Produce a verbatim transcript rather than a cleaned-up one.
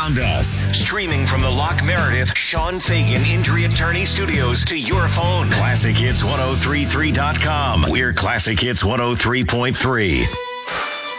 around us. Streaming from the Lock Meredith Sean Fagan Injury Attorney Studios to your phone. Classic Hits ten thirty-three dot com. We're Classic Hits one oh three point three.